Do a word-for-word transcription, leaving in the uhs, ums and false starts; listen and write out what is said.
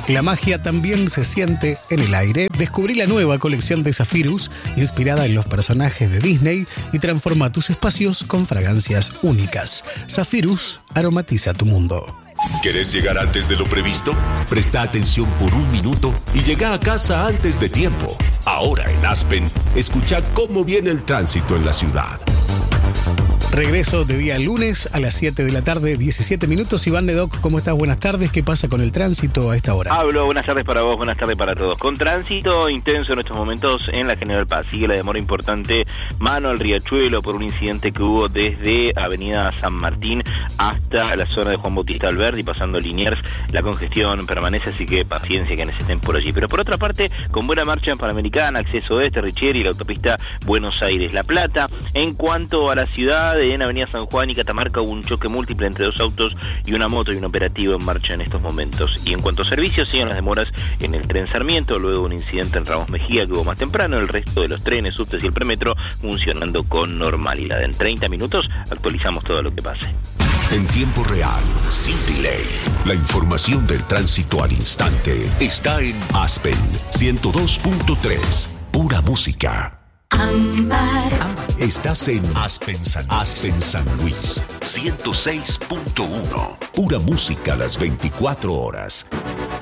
La magia también se siente en el aire. Descubrí la nueva colección de Zephyrus, inspirada en los personajes de Disney, y transforma tus espacios con fragancias únicas. Zephyrus aromatiza tu mundo. ¿Querés llegar antes de lo previsto? Presta atención por un minuto y llega a casa antes de tiempo. Ahora en Aspen, escucha cómo viene el tránsito en la ciudad. Regreso de día lunes a las siete de la tarde, diecisiete minutos. Iván Nedoc, ¿cómo estás? Buenas tardes. ¿Qué pasa con el tránsito a esta hora? Pablo, buenas tardes para vos, buenas tardes para todos. Con tránsito intenso en estos momentos en la General Paz. Sigue la demora importante mano al Riachuelo por un incidente que hubo desde Avenida San Martín hasta la zona de Juan Bautista Alberdi, pasando Liniers. La congestión permanece, así que paciencia quienes estén por allí. Pero por otra parte, con buena marcha en Panamericana, acceso este, Richieri y la autopista Buenos Aires-La Plata. En cuanto a la ciudad, en Avenida San Juan y Catamarca hubo un choque múltiple entre dos autos y una moto y un operativo en marcha en estos momentos. Y en cuanto a servicios, siguen las demoras en el tren Sarmiento, luego de un incidente en Ramos Mejía que hubo más temprano. El resto de los trenes, subtes y el premetro funcionando con normalidad. En treinta minutos actualizamos todo lo que pase. En tiempo real, sin delay, la información del tránsito al instante está en Aspen ciento dos punto tres, pura música. Ámbar. Estás en Aspen San, Aspen San Luis, ciento seis punto uno. Pura música a las veinticuatro horas.